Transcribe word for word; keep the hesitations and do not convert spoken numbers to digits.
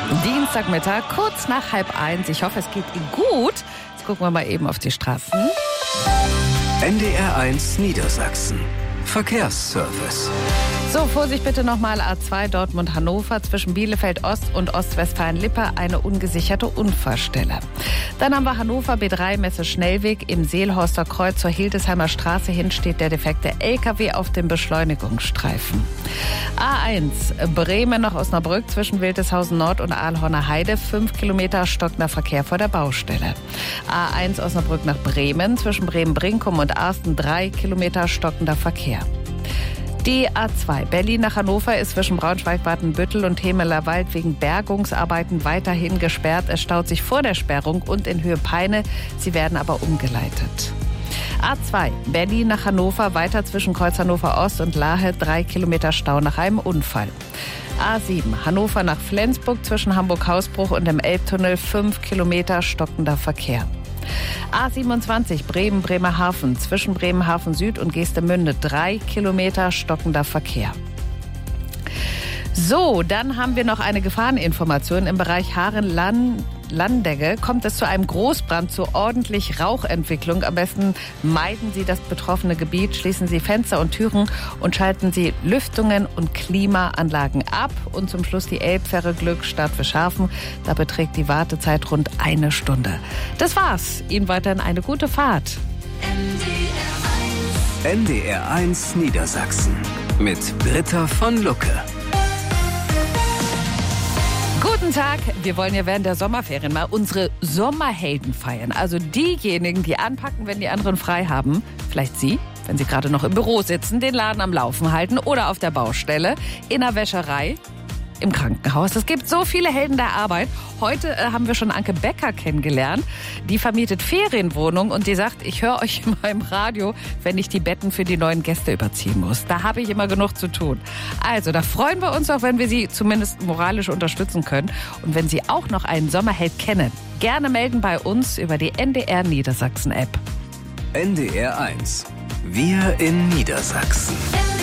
Dienstagmittag, kurz nach halb eins. Ich hoffe, es geht Ihnen gut. Jetzt gucken wir mal eben auf die Straßen. N D R eins Niedersachsen. Verkehrsservice. So, Vorsicht bitte nochmal A zwei Dortmund-Hannover zwischen Bielefeld Ost und Ostwestfalen-Lippe eine ungesicherte Unfallstelle. Dann haben wir Hannover B drei Messe Schnellweg im Seelhorster Kreuz zur Hildesheimer Straße hin steht der defekte L K W auf dem Beschleunigungsstreifen. A eins Bremen nach Osnabrück zwischen Wildeshausen Nord und Aalhorner Heide fünf Kilometer stockender Verkehr vor der Baustelle. A eins Osnabrück nach Bremen zwischen Bremen-Brinkum und Arsten drei Kilometer stockender Verkehr. Die A zwei Berlin nach Hannover ist zwischen Braunschweig-Watenbüttel und Hemelerwald wegen Bergungsarbeiten weiterhin gesperrt. Es staut sich vor der Sperrung und in Höhe Peine. Sie werden aber umgeleitet. A zwei Berlin nach Hannover weiter zwischen Kreuz Hannover Ost und Lahe drei Kilometer Stau nach einem Unfall. A sieben Hannover nach Flensburg zwischen Hamburg-Hausbruch und dem Elbtunnel fünf Kilometer stockender Verkehr. A siebenundzwanzig Bremen-Bremerhaven zwischen Bremerhaven Süd und Geestemünde drei Kilometer stockender Verkehr. So, dann haben wir noch eine Gefahreninformation. Im Bereich Haaren-Landegge kommt es zu einem Großbrand, zu ordentlich Rauchentwicklung. Am besten meiden Sie das betroffene Gebiet, schließen Sie Fenster und Türen und schalten Sie Lüftungen und Klimaanlagen ab. Und zum Schluss die Elbfähre Glück Stadtfischhafen. Da beträgt die Wartezeit rund eine Stunde. Das war's. Ihnen weiterhin eine gute Fahrt. N D R eins Niedersachsen mit Britta von Lucke. Guten Tag, wir wollen ja während der Sommerferien mal unsere Sommerhelden feiern. Also diejenigen, die anpacken, wenn die anderen frei haben. Vielleicht Sie, wenn Sie gerade noch im Büro sitzen, den Laden am Laufen halten oder auf der Baustelle, in der Wäscherei, im Krankenhaus. Es gibt so viele Helden der Arbeit. Heute äh, haben wir schon Anke Becker kennengelernt. Die vermietet Ferienwohnungen und die sagt, ich höre euch immer im Radio, wenn ich die Betten für die neuen Gäste überziehen muss. Da habe ich immer genug zu tun. Also, da freuen wir uns auch, wenn wir Sie zumindest moralisch unterstützen können. Und wenn Sie auch noch einen Sommerheld kennen, gerne melden bei uns über die N D R Niedersachsen App. N D R eins. Wir in Niedersachsen.